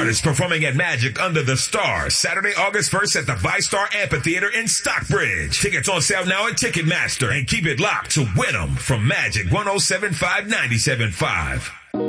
artists performing at Magic Under the Stars, Saturday, August 1st at the ViStar Amphitheater in Stockbridge. Tickets on sale now at Ticketmaster, and keep it locked to win 'em from Magic 107.5 97.5.